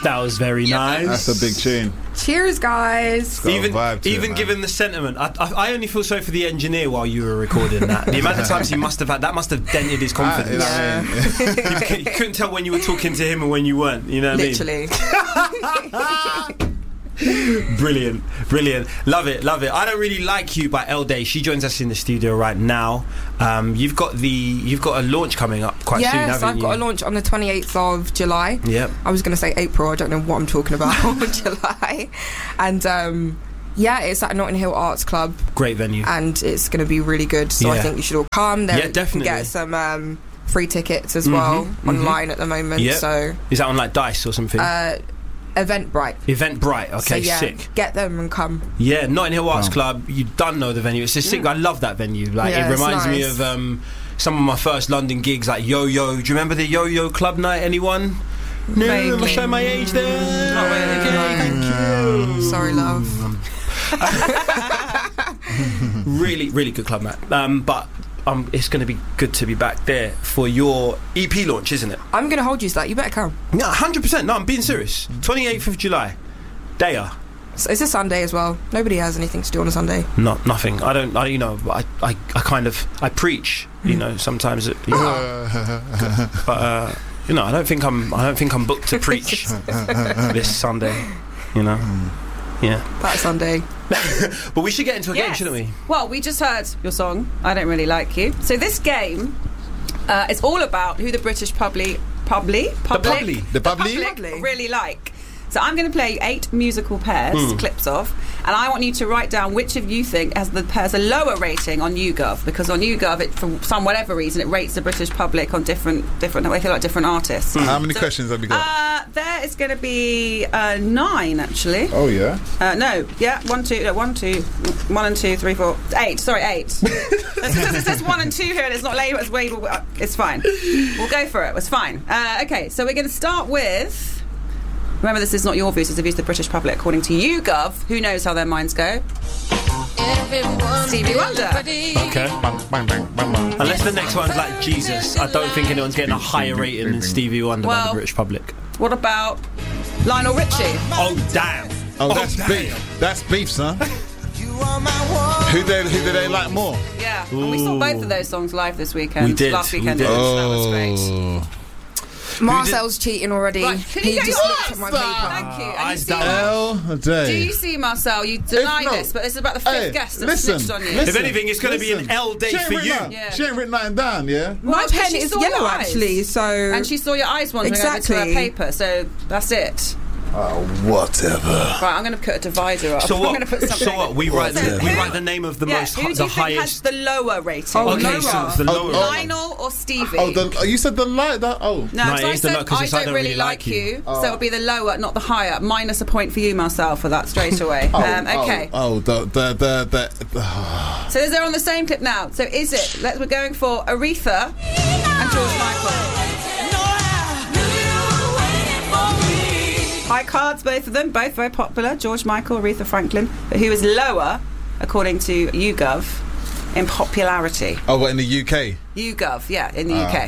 That was very nice. That's a big tune. Cheers, guys. Even given the sentiment, I only feel sorry for the engineer while you were recording that. The amount of times he must have had, that must have dented his confidence. You couldn't tell when you were talking to him and when you weren't. You know what Literally. I mean? Brilliant. Love it. I Don't Really Like You by L Day. She joins us in the studio right now. You've got a launch coming up quite soon, haven't you? Yes, I've got a launch on the 28th of July. Yep. I was going to say April. I don't know what I'm talking about. July. And it's at Notting Hill Arts Club. Great venue. And it's going to be really good. So I think you should all come. There definitely. You can get some free tickets as well online at the moment. Yep. So is that on like Dice or something? Eventbrite. Okay, so, sick. Get them and come. Yeah, Notting Hill Arts Club. You don't know the venue. It's just sick. I love that venue. Like it reminds me of some of my first London gigs, like Yo-Yo. Do you remember the Yo-Yo Club night? Anyone? No, I'm showing my age there. Not really. Thank you. Sorry, love. Really, really good club, Matt. But it's going to be good to be back there for your EP launch, isn't it? I'm going to hold you to that. You better come. No, 100%. No, I'm being serious. 28th of July. Daya. So it's a Sunday as well. Nobody has anything to do on a Sunday. No, nothing. I preach. You know, sometimes. But I don't think I'm booked to preach this Sunday. You know. Yeah. That Sunday. But we should get into a game, shouldn't we? Well, we just heard your song, I Don't Really Like You. So this game is all about who the British public really like. So I'm going to play you 8 musical pairs, clips of, and I want you to write down which of you think has a lower rating on YouGov, because on YouGov, for whatever reason, it rates the British public on different. They feel like different artists. How many questions have we got? There is going to be 9 actually. Oh yeah. 1 and 2, 3, 4, 8. Sorry, 8. It says 1 and 2 here, and it's not labeled as labeled. It's fine. We'll go for it. It's fine. Okay, so we're going to start with. Remember, this is not your views, it's the views of the British public. According to YouGov, who knows how their minds go? Stevie Wonder. Okay. Unless the next one's like Jesus, I don't think anyone's getting a higher rating than Stevie Wonder by the British public. What about Lionel Richie? Oh, damn. Oh, that's beef. That's beef, son. Who do they like more? Yeah. And we saw both of those songs live this weekend. We did. Last weekend. We did. That was great. Marcel's cheating already. Right, he just looked at my paper. Thank you. And do you see, Marcel, you deny this, but this is about the 5th guest that snitched on you. If anything, it's going to be an L day for you. She ain't written nothing down, yeah? My pen is yellow, actually, so... And she saw your eyes wandering over to her paper, so that's it. Whatever. Right, I'm going to put a divider up. So what? I'm going to put something. So what? We write the name of the most, who do the you think highest. has the lower rating? Okay, so it's the lower. Lionel or Stevie? You said the light. No, so I said I don't really like you. So it'll be the lower, not the higher. Minus a point for you, Marcel, for that straight away. Okay. So they're on the same clip now. So is it? We're going for Aretha and George Michael. High cards, both of them, both very popular. George Michael, Aretha Franklin. But who is lower, according to YouGov, in popularity? Oh, what, in the UK? YouGov, yeah, in the UK.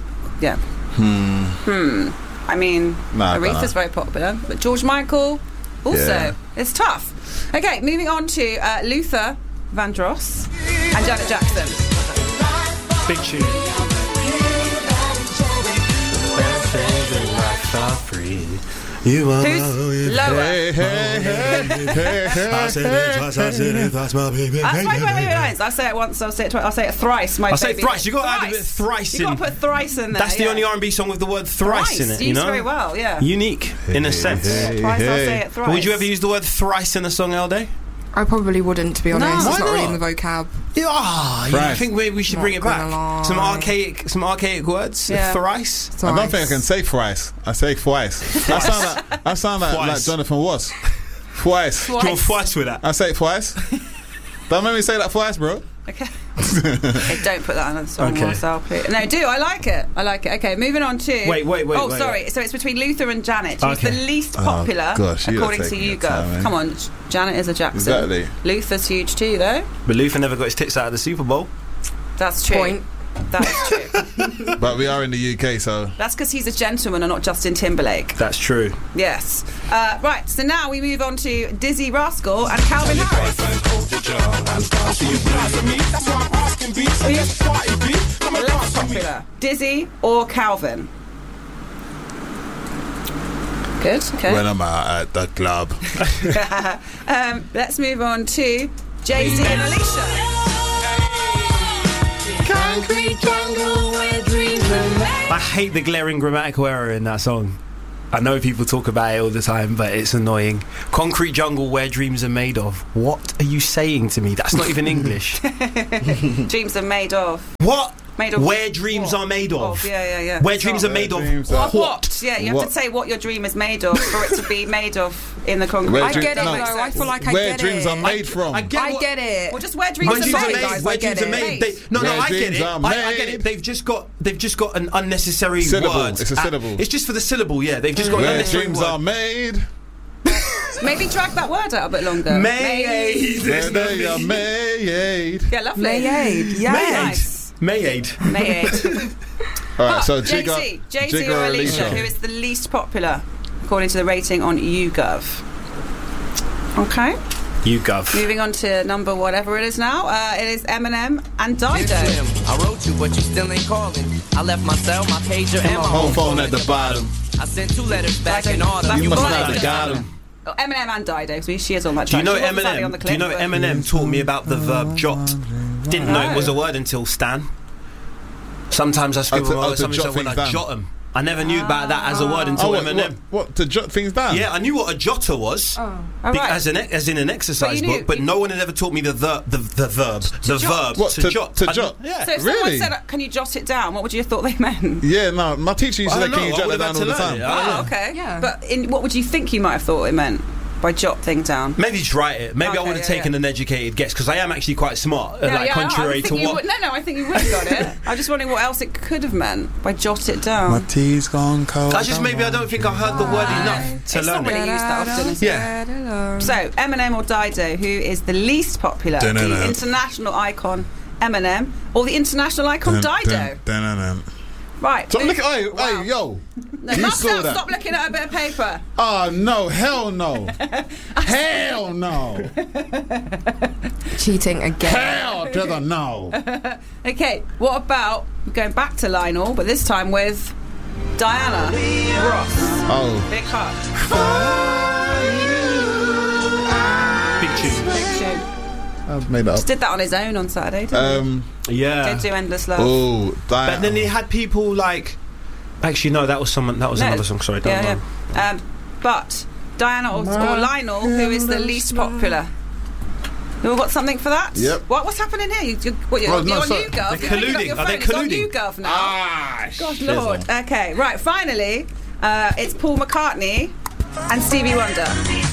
I mean, Aretha's very popular, but George Michael also. It's tough. Okay, moving on to Luther Vandross and Janet Jackson. Big tune. You are who's lower? Hey. I said it twice, that's my baby. Wait. I'll say it once, I'll say it twice, I'll say it thrice. I'll say thrice. You got to add a bit thrice in. You got to put thrice in there. That's the only R&B song with the word thrice in it. You know, very well. Yeah. Unique in a sense. Twice, I'll say it thrice. Would you ever use the word thrice in a song, Elday? I probably wouldn't, to be honest. No, it's not really in the vocab. I think maybe we should bring it back. Some archaic words. Yeah. Thrice. I don't think I can say thrice. I say twice. I sound like Jonathan Ross. Twice. Do you want twice with that? I say it twice. Don't make me say that twice, bro. Okay. Don't put that on the song, Marcel, please. No, do. I like it. Okay, moving on to... Wait. Sorry. So it's between Luther and Janet. Who's the least popular, according to YouGov. Come on, Janet is a Jackson. Exactly. Luther's huge too, though. But Luther never got his tits out of the Super Bowl. That's true. Point. That's true. But we are in the UK, so That's because he's a gentleman and not Justin Timberlake. That's true. Yes. Right, so now we move on to Dizzy Rascal and Calvin Harris. Less popular, Dizzy or Calvin? Good, okay. when I'm out at the club. Let's move on to Jay-Z and Alicia. Concrete jungle where dreams are made. I hate the glaring grammatical error in that song. I know people talk about it all the time, but it's annoying. Concrete jungle where dreams are made of. What are you saying to me? That's not even English. Dreams are made of. What? Made of where dreams are made of. Yeah. Where dreams are made of. What? Yeah, you have to say what your dream is made of for it to be made of in the concrete. I get it, though. I feel like I where get dreams it. are made from. I get it. Well, just where dreams are made. guys, Where I get dreams are it. made. No, Where I get dreams it. are I get it. They've just got an unnecessary Syllable. word. It's a syllable. It's just for the syllable. Yeah, they've just got an Where unnecessary dreams word. are made. Maybe drag that word out a bit longer. Made. Where they are made. Yeah, lovely. Mayade, yes. Nice. Mayade. All right, so Jigger Jay-Z or Alicia, who is the least popular according to the rating on YouGov? Okay. YouGov. Moving on to number whatever it is now. It is Eminem and Dido. I wrote you, but you still ain't calling. I left my cell, my pager, and my home phone at the bottom. I sent 2 letters back in autumn. Back You in must autumn. not have got him. Oh, Eminem and Dido, so she is on that Do you track. know She wasn't sadly on Eminem? the Do you know clip, but- Eminem taught me about the verb jot? Didn't know it was a word until Stan. Sometimes I scribble to something jot so when things I down. jot them. I never knew about that as a word until Eminem. What, to jot things down? Yeah, I knew what a jotter was, All right. as in an exercise But you knew- book, but no one had ever taught me the verb, the verb What, to jot. to jot? Yeah. So if Really? someone said, can you jot it down, what would you have thought they meant? Yeah, no, my teacher used to I say, don't can you know, I jot that would've down had all the to learn time? it. I don't know. Oh, okay. Yeah. But what would you think you might have thought it meant by jot things down? Maybe just write it. Maybe I Okay, would have yeah, taken an educated guess because I am actually quite smart. Contrary I to think you what. would, no, I think you would have got it. I'm just wondering what else it could have meant by jot it down. My tea's gone cold. I don't think I heard the word enough to It's learn not really it. used that often, is it? Yeah. So, Eminem or Dido, who is the least popular? Dun-dun-dun. The international icon Eminem or the international icon Dido? Right. Stop who- looking, hey, Wow. yo. No, you Marcel, saw that. stop looking at a bit of paper. Oh, no, hell no. Hell no. Cheating again. Hell to the no. Okay, what about going back to Lionel, but this time with Diana Ross? Oh. Big Hut. Big tune. Big tune. I've made that Just did that on his own on Saturday, didn't he? Yeah. Did do Endless Love. Oh, But then he had people like. Actually, no, that was someone. That was No. another song. Sorry, don't know. Yeah. But Diana or Lionel, who is the least popular? We've got something for that? Yep. What's happening here? You're Oh, on no, sorry. YouGov. They're You're picking up colluding. your Are they phone. It's on colluding? YouGov now. Ah, God Lord. Okay, right, finally, it's Paul McCartney and Stevie Wonder.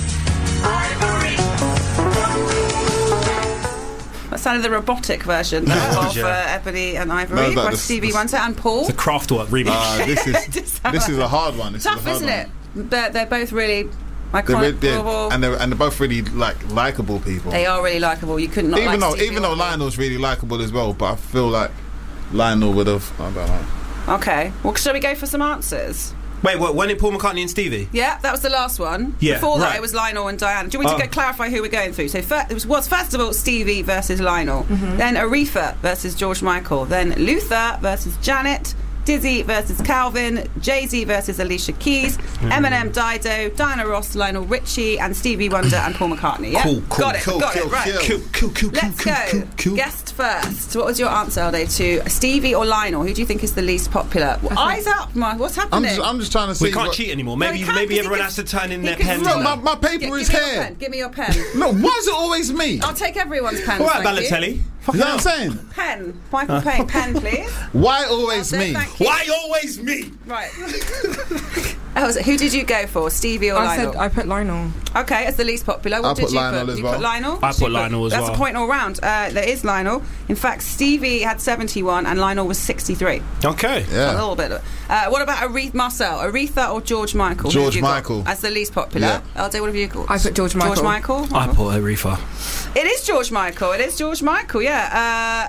That sounded the robotic version of Ebony and Ivory No, by the- Stevie the- Wonder and Paul. The Kraftwerk remix. This is a hard one. This Tough, is a hard isn't one. it? They're both really They're, iconic. and they're both really likable people. They are really likeable. You couldn't not even like though Stevie Wonder. Lionel's really likable as well, but I feel like Lionel would have. I don't know. Okay, well, shall we go for some answers? Wait, what? When it Paul McCartney and Stevie? Yeah, that was the last one. Yeah, Before that, right. it was Lionel and Diana. Do you want me to clarify who we're going through? So it was first of all Stevie versus Lionel, then Aretha versus George Michael, then Luther versus Janet, Dizzy versus Calvin, Jay-Z versus Alicia Keys, Eminem, Dido, Diana Ross, Lionel Richie, and Stevie Wonder and Paul McCartney. Yeah? Cool, got it, right. Cool. Let's go. Guest first. What was your answer, Aldo, to Stevie or Lionel? Who do you think is the least popular? Well, eyes up, Mark. What's happening? I'm just trying to see. We can't cheat anymore. Maybe he can't, 'cause he everyone can- has to turn in he their can pens. Look, now. my paper is Give me your here. pen. Give me your pen. No, why is it always me? I'll take everyone's pen. All right, thank you. Balotelli. You know what I'm saying? Pen. Michael Payne, pen, please. Why always Aldo, me? thank you. Why always me? Right. Who did you go for, Stevie or Lionel? I put Lionel. Okay, as the least popular. What I did put you Lionel put? as You well. put Lionel? I put Lionel as That's well. a point all round. There is Lionel. In fact, Stevie had 71 and Lionel was 63. Okay. A Yeah. little bit. What about Aretha or George Michael? Who George have you got Michael. as the least popular. Aldo, what have you got? I put George Michael. George Michael? I put Aretha. It is George Michael. Yeah.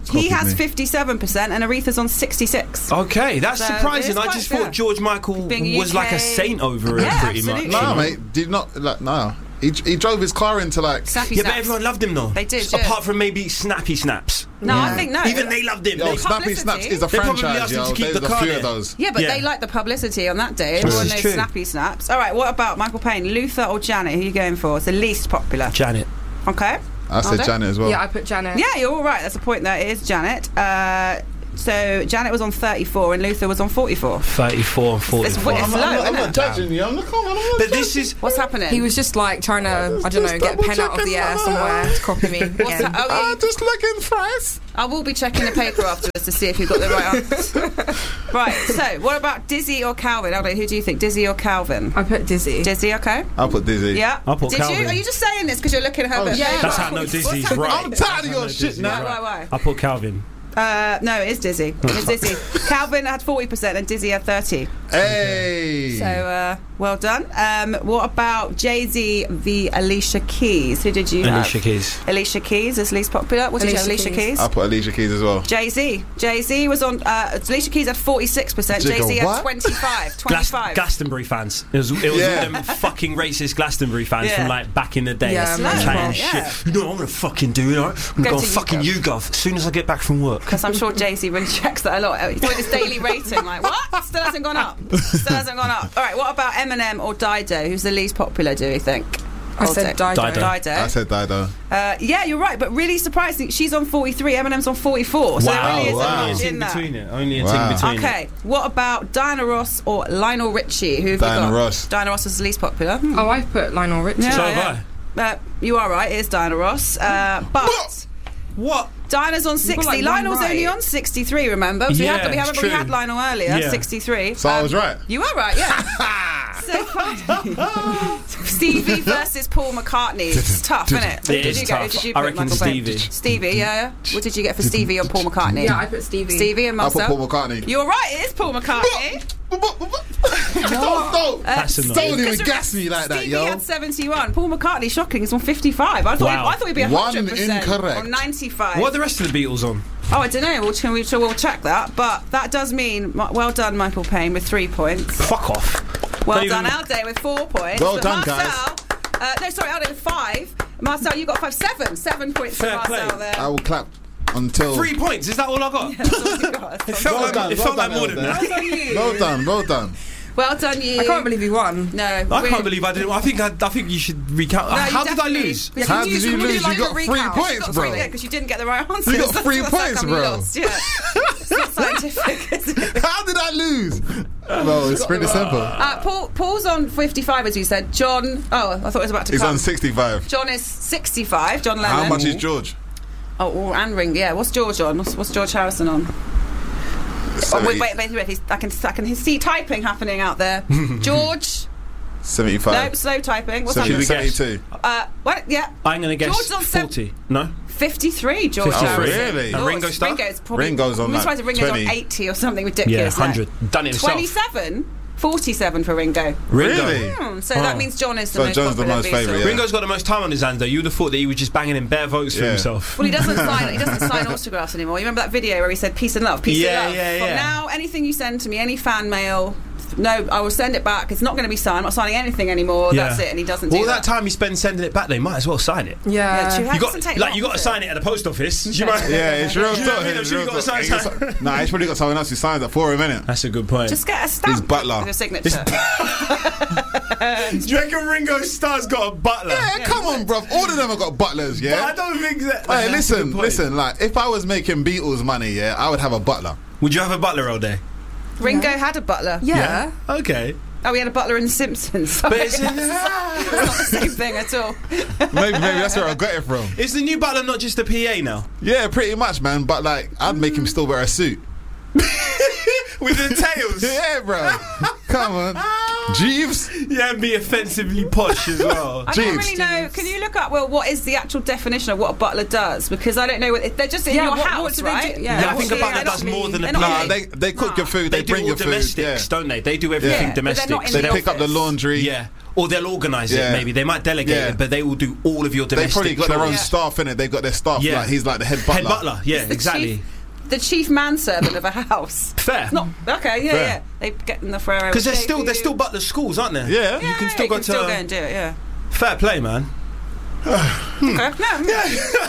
He has 57% and Aretha's on 66. Okay, that's So surprising. it's I quite just fair. thought George Michael Being was like a UK. saint over it, Yeah, pretty absolutely. much. No, mate, did not like no. He drove his car into like. Snappy Yeah, but snaps. everyone loved him though. They did, yeah. Apart from maybe Snappy Snaps. No, I think no. Even they loved him. Yo, They- Snappy publicity. Snaps is a They probably franchise, asked him yo. to keep There's the a car few there. of those. Yeah, but Yeah. they like the publicity on that day. True. Everyone It's knows true. Snappy Snaps. All right, what about Michael Payne? Luther or Janet? Who are you going for? It's the least popular. Janet. Okay. I said Aldo? Janet as well. Yeah, I put Janet. Yeah, you're all right. That's a point there. It is Janet. So Janet was on 34 and Luther was on 44. 34 and 44. It's low, I'm isn't not it? judging you. I'm not But this is... What's happening? He was just like trying to, I don't know, get a pen out of the air somewhere to copy me again. just looking fresh. I will be checking the paper afterwards to see if you've got the right answer. Right, so what about Dizzy or Calvin? Aldo, who do you think, Dizzy or Calvin? I put Dizzy. Dizzy, okay. I'll put Dizzy. Yeah. I'll put Did Calvin. you? Are you just saying this because you're looking at her? yeah. That's how I know Dizzy's right. I'm tired of your shit now. Why? I put Calvin. No, it is Dizzy. It's Dizzy. Calvin had 40% and Dizzy had 30. Hey. So, well done. What about Jay-Z v Alicia Keys? Who did you have? Alicia Keys. Alicia Keys is least popular. What did you have, Alicia Alicia Keys? I'll put Alicia Keys as well. Jay-Z. Jay-Z was on... Alicia Keys had 46%. Jay-Z had what? 25. 25. Glastonbury fans. It was Yeah. all them fucking racist Glastonbury fans Yeah. from like back in the day. Yeah, man. Chatting Yeah. shit. You know what I'm gonna fucking do, you know? I'm Go gonna go to fucking YouGov as soon as I get back from work. Because I'm sure Jay-Z really checks that a lot. He's doing his daily rating. Like, what? Still hasn't gone up. Still hasn't gone up. All right, what about Eminem or Dido? Who's the least popular, do you think? I said Dido. Dido. I said Dido. Yeah, you're right, but really surprising. She's on 43, Eminem's on 44. So there really isn't wow. much in that. Only a Wow. thing between it. Okay, what about Diana Ross or Lionel Richie? Who have you Diana got? Ross. Diana Ross is the least popular. Oh, I put Lionel Richie. Yeah. So have I. You are right, it is Diana Ross. But What? Diana's on 60. like one Lionel's right. only on 63, remember? So Yeah, we haven't it's really true. had Lionel earlier, Yeah. 63. So I was right. You were right, yeah. So funny. Stevie versus Paul McCartney. It's tough, isn't it? It is tough. Did you I put reckon Michael Payne? Stevie. Stevie, yeah. What did you get for Stevie on Paul McCartney? Yeah, I put Stevie. Stevie and I'll put Marcel. Paul McCartney. You're right, it is Paul McCartney. Don't That's annoying. don't even gas me like that, Stevie yo. had 71. Paul McCartney, shocking, is on 55. I thought he'd be 100%. One incorrect. Or 95. What are the rest of the Beatles on? Oh, I don't know. We'll check that. But that does mean, well done, Michael Payne, with 3 points. Fuck off. Well Don't done, even- Aldo, with 4 points. Well But done, Marcel, no, sorry, Aldo with 5. Marcel, you got 5. 7 points Fair for Marcel play. there. I will clap until. 3 points. Is that all I got? That's all you got. That's It all felt Well like, done, it well felt like done, more than Elder. that. Well done, well done. Well done, you. I can't believe he won. No, I can't believe I didn't. I think you should recount. No, you How did I definitely- lose? Yeah, How could did you could lose? like You a got 3 recount? points, bro. Yeah, because you didn't get the right answer. You got 3 points, bro. Lost, yeah. It's not scientific, is it? How did I lose? Well, it's pretty simple. Paul's on 55, as you said. John, I thought it was about to He's come. on 65. John is 65. John Lennon. How much is George? Oh, and Ring. Yeah. What's George on? What's George Harrison on? Oh, wait. I can see typing happening out there. George. 75. No, slow typing. What's Should we happening? guess? 72. What? Yeah. I'm going to guess George's on 40. No? 53. George 53. Harrison. Really? And Ringo Starr? Ringo's probably. Ringo's on I'm like surprised Ringo's 20. on 80 or something Yeah, ridiculous. 100. Done it himself. 27. 47 for Ringo. Really? So Oh. that means John is the So most John's the popular most Beatle. favourite, yeah. Ringo's got the most time on his hands, though. You would have thought that he was just banging in bare votes for Yeah. himself. Well, he doesn't sign autographs anymore. You remember that video where he said peace and love, peace Yeah, and love. yeah, From yeah. now, anything you send to me, any fan mail, no, I will send it back. It's not going to be signed. I'm not signing anything anymore. Yeah. That's it. And he doesn't All do that time you spend sending it back, they might as well sign it. Yeah. true. You That got doesn't take like long, you got to does sign it at the post office. You might- Yeah, it's real You know what I talk. mean? I'm It's sure you real got to talk. sign. Nah, he's probably got someone else who signs it for him, innit? That's a good point. Just get a stamp His butler. with your signature. Do you reckon Ringo Starr's got a butler? Yeah, come on, bruv. All of them have got butlers, But I yeah? don't think that. Hey, that's a good listen, point. like, if I was making Beatles money, yeah, I would have a butler. Would you have a butler all day? Ringo had a butler. Yeah. Okay. Oh, he had a butler in The Simpsons. But it's, It's not the same thing at all. Maybe that's where I got it from. is the new butler not just a PA now? Yeah, pretty much, man. But, like, I'd make him still wear a suit. With the tails? Yeah, bro. Come on. Jeeves? Yeah, and be offensively posh as well. I don't Jeeves. really know. Can you look up, what is the actual definition of what a butler does? Because I don't know. They're just in Yeah, your what house, do they right? do? Yeah, I think a They're butler not does more than a they're not PA. Nah, they cook your food, They they do bring all your food. domestics, Yeah. don't they? They do everything Yeah, but they're domestic. not in They the pick up the office. laundry. Yeah. or they'll organise it. Maybe they might delegate it, but they will do all of your domestic. They probably got their own chores. staff in it. They've got their staff. Yeah. Like he's like the head butler. Head butler, yeah, exactly. The chief manservant of a house. Fair. It's not okay. Yeah, Fair. yeah. They get in the Ferrero. Because there's still butler schools, aren't there? Yeah. You can still go to. Still go and do it. Yeah. Fair play, man. Okay. No.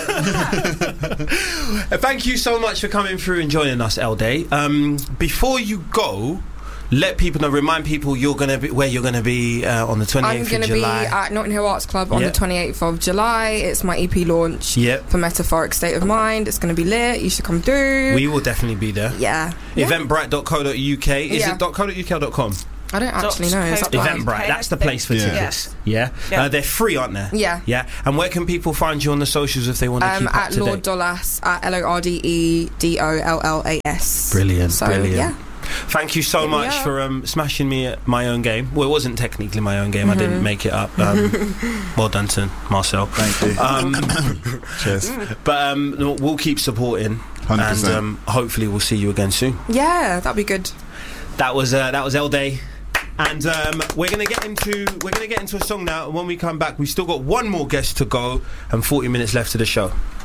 Thank you so much for coming through and joining us, L Day. Before you go, let people know, remind people where you're going to be on the 28th of July. I'm going to be at Notting Hill Arts Club on the 28th of July. It's my EP launch for Metaphoric State of Mind. It's going to be lit. You should come through. We will definitely be there. Yeah. Eventbrite.co.uk. Is it .co.uk or .com? I don't actually know. Is that Eventbrite, that's the place for tickets. Yeah. They're free, aren't they? Yeah. Yeah. And where can people find you on the socials if they want to keep up to date? At Lord Dollas, at LORDEDOLLAS. Brilliant. So, brilliant. Yeah. Thank you so much for smashing me at my own game. Well, it wasn't technically my own game. I didn't make it up. Well done to Marcel. Thank you. Cheers. But we'll keep supporting, 100%. and hopefully we'll see you again soon. Yeah, that'd be good. That was L Day. And we're gonna get into a song now, and when we come back, we've still got one more guest to go and 40 minutes left to the show.